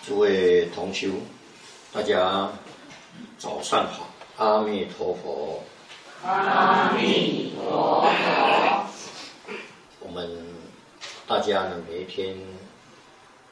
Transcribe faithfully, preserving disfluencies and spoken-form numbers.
诸位同修，大家早上好，阿弥陀佛。 阿弥陀佛。 我们大家呢，每一天